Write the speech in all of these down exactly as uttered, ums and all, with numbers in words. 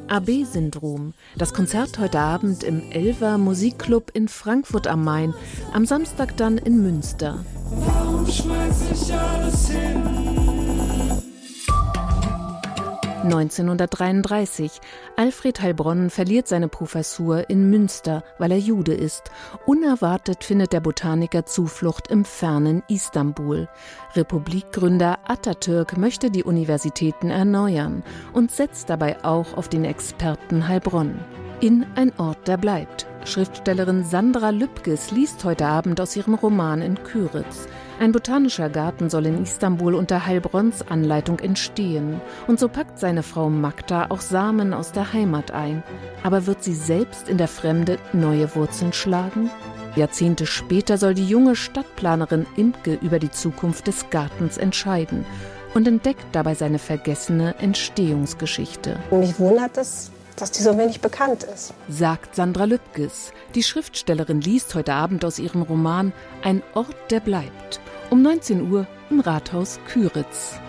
A B-Syndrom. Das Konzert heute Abend im Elver Musikclub in Frankfurt am Main. Am Samstag dann in Münster. Warum schmeiß ich alles hin? neunzehnhundertdreiunddreißig. Alfred Heilbronn verliert seine Professur in Münster, weil er Jude ist. Unerwartet findet der Botaniker Zuflucht im fernen Istanbul. Republikgründer Atatürk möchte die Universitäten erneuern und setzt dabei auch auf den Experten Heilbronn. In Ein Ort, der bleibt. Schriftstellerin Sandra Lübkes liest heute Abend aus ihrem Roman in Kyritz. Ein botanischer Garten soll in Istanbul unter Heilbronns Anleitung entstehen. Und so packt seine Frau Magda auch Samen aus der Heimat ein. Aber wird sie selbst in der Fremde neue Wurzeln schlagen? Jahrzehnte später soll die junge Stadtplanerin Imke über die Zukunft des Gartens entscheiden und entdeckt dabei seine vergessene Entstehungsgeschichte. Mich wundert es, dass die so wenig bekannt ist, sagt Sandra Lübkes. Die Schriftstellerin liest heute Abend aus ihrem Roman Ein Ort, der bleibt. Um neunzehn Uhr im Rathaus Kyritz.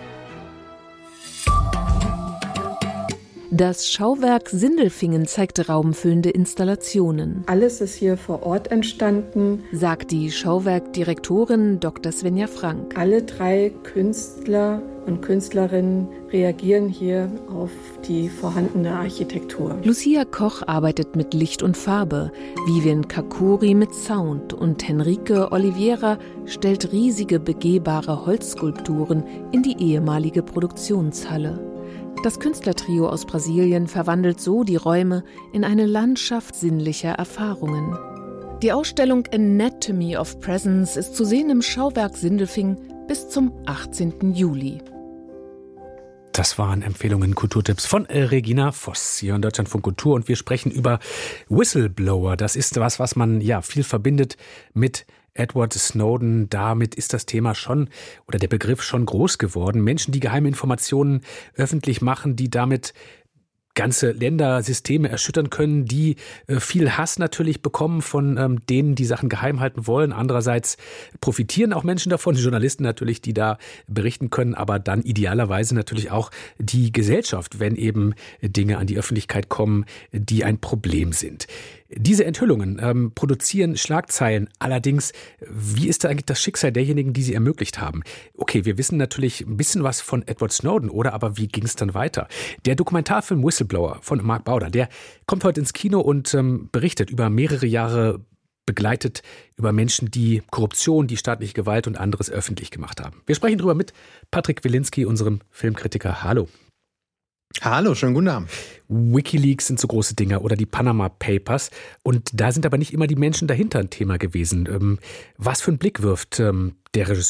Das Schauwerk Sindelfingen zeigt raumfüllende Installationen. Alles ist hier vor Ort entstanden, sagt die Schauwerkdirektorin Doktor Svenja Frank. Alle drei Künstler und Künstlerinnen reagieren hier auf die vorhandene Architektur. Lucia Koch arbeitet mit Licht und Farbe, Vivian Kakuri mit Sound und Henrike Oliveira stellt riesige begehbare Holzskulpturen in die ehemalige Produktionshalle. Das Künstlertrio aus Brasilien verwandelt so die Räume in eine Landschaft sinnlicher Erfahrungen. Die Ausstellung Anatomy of Presence ist zu sehen im Schauwerk Sindelfingen bis zum achtzehnten Juli. Das waren Empfehlungen, Kulturtipps von Regina Voss hier in Deutschlandfunk Kultur und wir sprechen über Whistleblower. Das ist was, was man ja viel verbindet mit Edward Snowden. Damit ist das Thema schon oder der Begriff schon groß geworden. Menschen, die geheime Informationen öffentlich machen, die damit ganze Länder, Systeme erschüttern können, die äh, viel Hass natürlich bekommen von ähm, denen, die Sachen geheim halten wollen. Andererseits profitieren auch Menschen davon, die Journalisten natürlich, die da berichten können, aber dann idealerweise natürlich auch die Gesellschaft, wenn eben Dinge an die Öffentlichkeit kommen, die ein Problem sind. Diese Enthüllungen ähm, produzieren Schlagzeilen. Allerdings, wie ist da eigentlich das Schicksal derjenigen, die sie ermöglicht haben? Okay, wir wissen natürlich ein bisschen was von Edward Snowden, oder? Aber wie ging es dann weiter? Der Dokumentarfilm Whistleblower von Mark Bauder, der kommt heute ins Kino und ähm, berichtet über mehrere Jahre begleitet über Menschen, die Korruption, die staatliche Gewalt und anderes öffentlich gemacht haben. Wir sprechen darüber mit Patrick Wilinski, unserem Filmkritiker. Hallo. Hallo, schönen guten Abend. WikiLeaks sind so große Dinger oder die Panama Papers. Und da sind aber nicht immer die Menschen dahinter ein Thema gewesen. Was für einen Blick wirft der Regisseur